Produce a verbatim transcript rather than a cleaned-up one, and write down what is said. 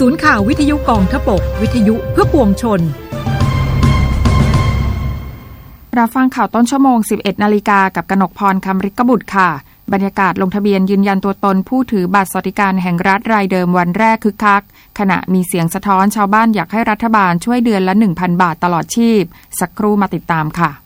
ศูนย์ข่าววิทยุกองทพบกวิทยุเพื่อปวงชนรับฟังข่าวต้นชั่วโมง สิบเอ็ดนาฬิกากับกนกพร คำฤกบุตรค่ะบรรยากาศลงทะเบียนยืนยันตัวตนผู้ถือบัตรสวัสดิการแห่งรัฐรายเดิมวันแรกคึกคักขณะมีเสียงสะท้อนชาวบ้านอยากให้รัฐบาลช่วยเดือนละ หนึ่งพัน บาทตลอดชีพสักครู่มาติดตามค่ะ